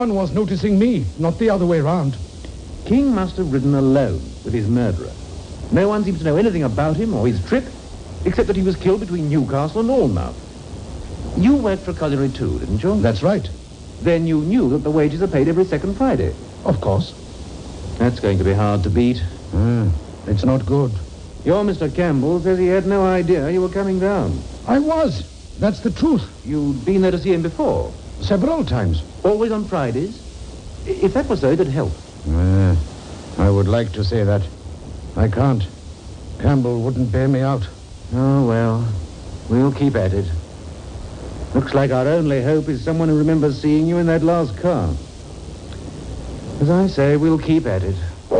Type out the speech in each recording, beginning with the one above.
One was noticing me, not the other way round. King must have ridden alone with his murderer. No one seems to know anything about him or his trip, except that he was killed between Newcastle and Alnmouth. You worked for a colliery too, didn't you? That's right. Then you knew that the wages are paid every second Friday. Of course. That's going to be hard to beat. It's not good. Your Mr. Campbell says he had no idea you were coming down. I was. That's the truth. You'd been there to see him before? Several times. Always on Fridays? If that was so, it'd help. I would like to say that. I can't. Campbell wouldn't bear me out. Oh, well, we'll keep at it. Looks like our only hope is someone who remembers seeing you in that last car. As I say, we'll keep at it. It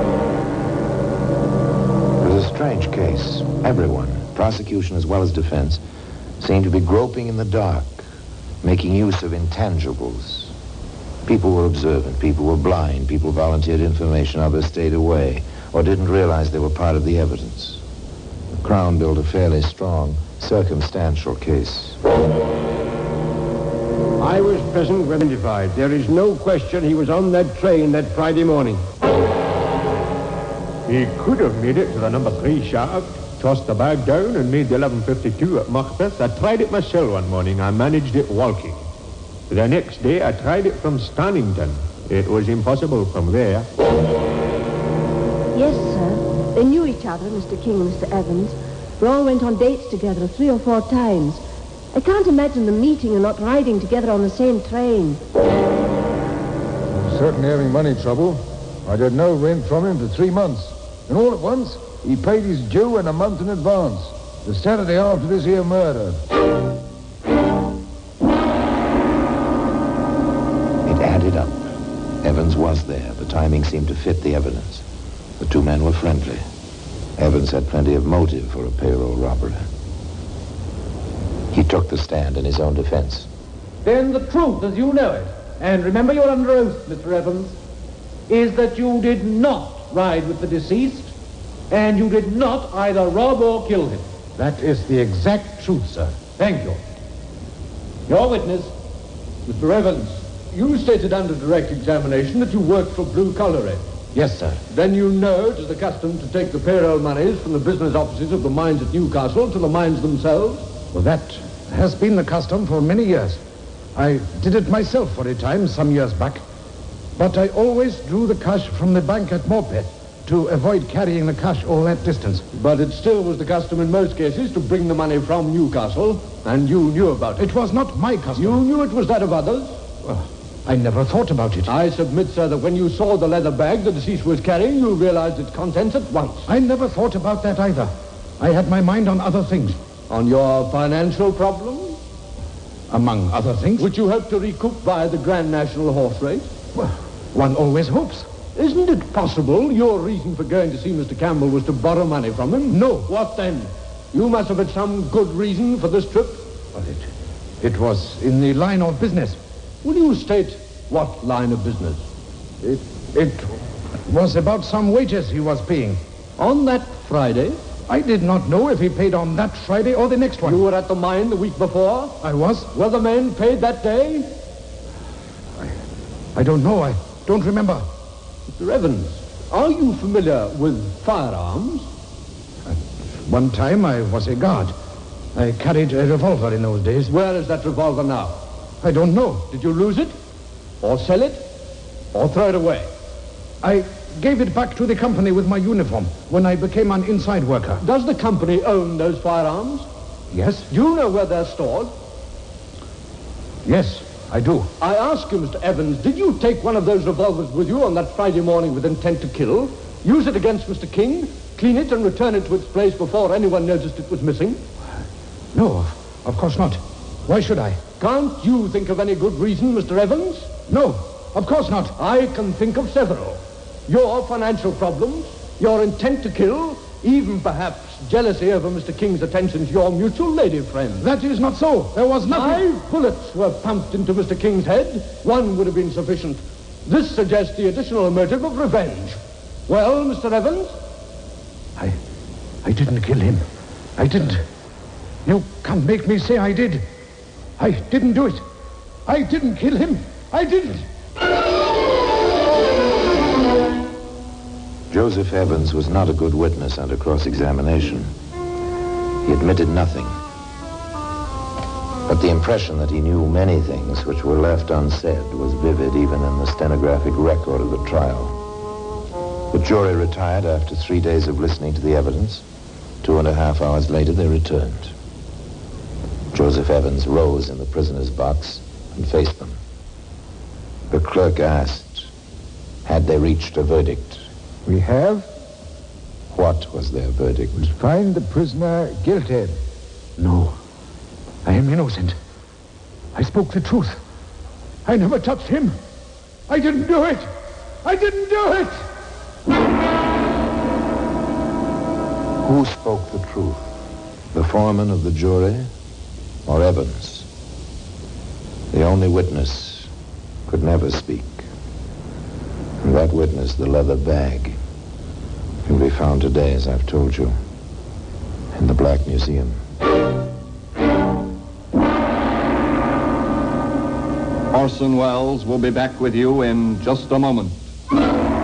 was a strange case. Everyone, prosecution as well as defense, seemed to be groping in the dark, making use of intangibles. People were observant, people were blind, people volunteered information, others stayed away, or didn't realize they were part of the evidence. The Crown built a fairly strong, circumstantial case. I was present when identified. There is no question he was on that train that Friday morning. He could have made it to the number 3 shaft, tossed the bag down and made the 11:52 at Macbeth. I tried it myself one morning. I managed it walking. The next day, I tried it from Stannington. It was impossible from there. Yes, sir. They knew each other, Mr. King and Mr. Evans. They all went on dates together 3 or 4 times. I can't imagine them meeting and not riding together on the same train. Certainly having money trouble. I'd had no rent from him for 3 months. And all at once, he paid his due and a month in advance. The Saturday after this here murder. It added up. Evans was there. The timing seemed to fit the evidence. The two men were friendly. Evans had plenty of motive for a payroll robbery. He took the stand in his own defense. Then the truth, as you know it, and remember you're under oath, Mr. Evans, is that you did not ride with the deceased, and you did not either rob or kill him. That is the exact truth, sir. Thank you. Your witness, Mr. Evans, you stated under direct examination that you worked for Blue Colliery. Yes, sir. Then you know it is the custom to take the payroll monies from the business offices of the mines at Newcastle to the mines themselves. Well, that has been the custom for many years. I did it myself for a time some years back. But I always drew the cash from the bank at Morpeth to avoid carrying the cash all that distance. But it still was the custom in most cases to bring the money from Newcastle, and you knew about it. It was not my custom. You knew it was that of others? Well, I never thought about it. I submit, sir, that when you saw the leather bag the deceased was carrying, you realized its contents at once. I never thought about that either. I had my mind on other things. On your financial problems? Among other things. Which you hope to recoup via the Grand National Horse Race? Well, one always hopes. Isn't it possible your reason for going to see Mr. Campbell was to borrow money from him? No. What then? You must have had some good reason for this trip. Well, it was in the line of business. Will you state what line of business? It was about some wages he was paying. On that Friday? I did not know if he paid on that Friday or the next one. You were at the mine the week before? I was. Were the men paid that day? I don't know. I don't remember. Mr. Evans, are you familiar with firearms? At one time I was a guard. I carried a revolver in those days. Where is that revolver now? I don't know. Did you lose it? Or sell it? Or throw it away? I gave it back to the company with my uniform when I became an inside worker. Does the company own those firearms? Yes. Do you know where they're stored? Yes, I do. I ask you, Mr. Evans, did you take one of those revolvers with you on that Friday morning with intent to kill, use it against Mr. King, clean it and return it to its place before anyone noticed it was missing? No, of course not. Why should I? Can't you think of any good reason, Mr. Evans? No, of course not. I can think of several. Your financial problems, your intent to kill, even perhaps jealousy over Mr. King's attention to your mutual lady friend. That is not so. There was nothing. 5 bullets were pumped into Mr. King's head. 1 would have been sufficient. This suggests the additional motive of revenge. Well, Mr. Evans? I didn't kill him. I didn't. You can't make me say I did. I didn't do it. I didn't kill him. I didn't. Joseph Evans was not a good witness under cross-examination. He admitted nothing. But the impression that he knew many things which were left unsaid was vivid even in the stenographic record of the trial. The jury retired after 3 days of listening to the evidence. 2.5 hours later, they returned. Joseph Evans rose in the prisoner's box and faced them. The clerk asked, had they reached a verdict? We have. What was their verdict? We find the prisoner guilty. No. I am innocent. I spoke the truth. I never touched him. I didn't do it. I didn't do it! Who spoke the truth? The foreman of the jury or Evans? The only witness could never speak. And that witness, the leather bag, can be found today, as I've told you, in the Black Museum. Orson Welles will be back with you in just a moment.